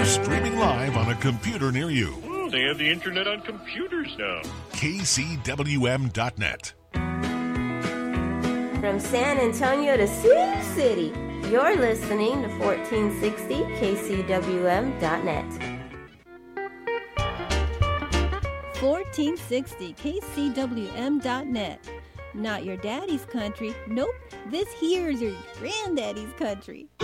streaming live on a computer near you. Oh, they have the internet on computers now. KCWM.net. From San Antonio to Sioux City, you're listening to 1460 KCWM.net. 1460 KCWM.net. Not your daddy's country. Nope, this here's your granddaddy's country.